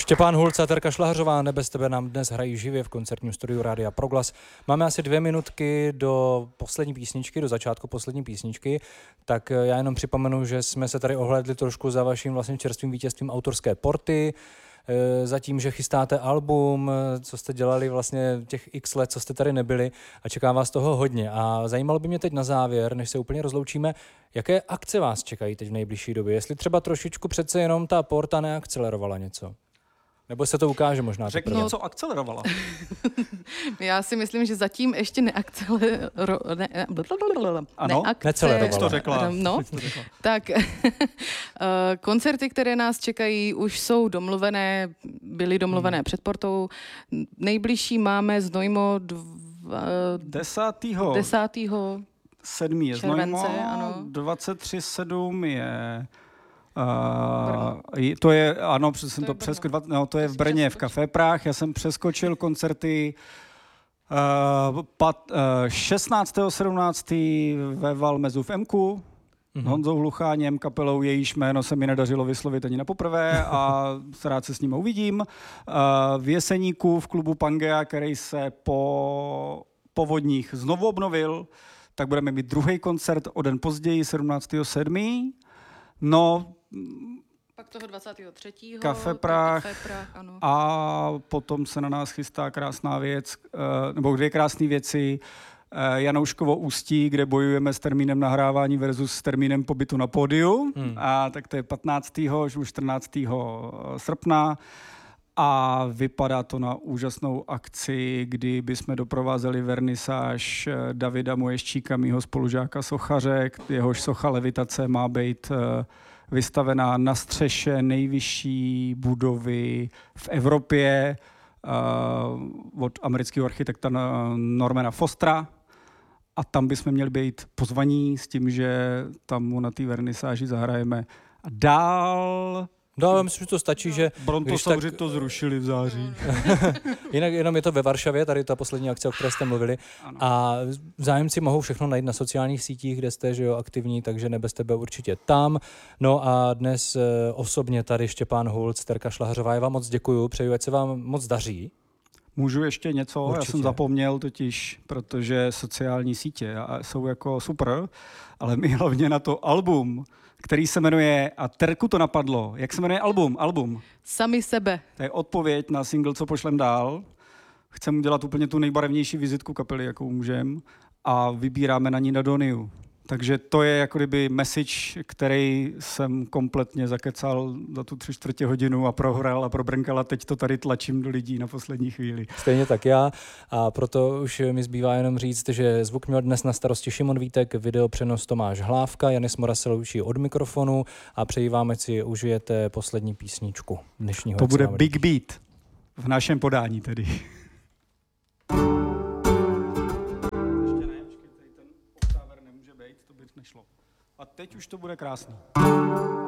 Štěpán Hulc a Terka Šlahařová, Nebez tebe nám dnes hrají živě v koncertním studiu Rádia Proglas. Máme asi 2 minutky do poslední písničky, do začátku poslední písničky, tak já jenom připomenu, že jsme se tady ohlédli trošku za vaším vlastně čerstvým vítězstvím autorské porty, za tím, že chystáte album, co jste dělali vlastně těch x let, co jste tady nebyli a čeká vás toho hodně. A zajímalo by mě teď na závěr, než se úplně rozloučíme, jaké akce vás čekají teď v nejbližší době? Jestli třeba trošičku přece jenom ta porta neakcelerovala něco? Nebo se to ukáže možná? Řekni něco akcelerovala. Já si myslím, že zatím ještě Necelerovala. No, tak koncerty, které nás čekají, už jsou domluvené, byly domluvené před portou. Nejbližší máme Znojmo 10. 7. je Znojmo, ano. 23.7. je... to je, ano, jsem to přeskočil, no, to je v Brně, v Café Prah. Já jsem přeskočil koncerty 16. 17. ve Valmezu v Mku, Honzou Hlucháněm, kapelou, jejíž jméno se mi nedařilo vyslovit ani na poprvé a rád se s ním uvidím. V Jeseníku v klubu Pangea, který se po povodních znovu obnovil, tak budeme mít druhý koncert o den později, 17.7. No, pak toho 23. Café Prah, ano. a potom se na nás chystá krásná věc, nebo 2 krásné věci. Janouškovo Ústí, kde bojujeme s termínem nahrávání versus s termínem pobytu na pódiu. A tak to je 15. až 14. srpna. A vypadá to na úžasnou akci, kdy bychom doprovázeli vernisáž Davida Moješčíka, mýho spolužáka sochaře, jehož socha Levitace má být vystavená na střeše nejvyšší budovy v Evropě od amerického architekta Normana Fostera. A tam bychom měli být pozvaní s tím, že tam na té vernisáži zahrajeme. A dál... No, já myslím, že to stačí, že... Brontosauři to zrušili v září. Jinak jenom je to ve Varšavě, tady ta poslední akce, o které jste mluvili. Ano. A zájemci mohou všechno najít na sociálních sítích, kde jste, že jo, aktivní, takže Nebez tebe určitě tam. No a dnes osobně tady Štěpán Hulc, Terka Šlahařová, já vám moc děkuju, přeju, ať se vám moc daří. Můžu ještě něco? Určitě. Já jsem zapomněl totiž, protože sociální sítě jsou jako super, ale my hlavně na to album, který se jmenuje, a Terku to napadlo, jak se jmenuje album? Sami sebe. To je odpověď na single, co pošlem dál. Chceme udělat úplně tu nejbarevnější vizitku kapely, jakou můžem, a vybíráme na ní na Doniu. Takže to je jako kdyby message, který jsem kompletně zakecal za tu 3/4 hodinu a prohrál a probrnkal a teď to tady tlačím do lidí na poslední chvíli. Stejně tak já, a proto už mi zbývá jenom říct, že zvuk měl dnes na starosti Šimon Vítek, videopřenos Tomáš Hlávka, Janis Mora se loučí od mikrofonu a přeji vám, ať si užijete poslední písničku dnešního. To bude Big Beat v našem podání tedy. Nešlo. A teď už to bude krásný.